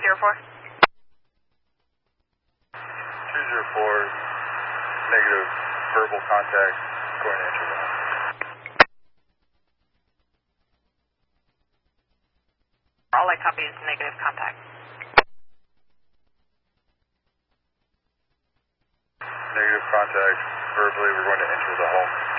negative verbal contact going to enter the home. All I copy is negative contact. Negative contact, verbally we're going to enter the home.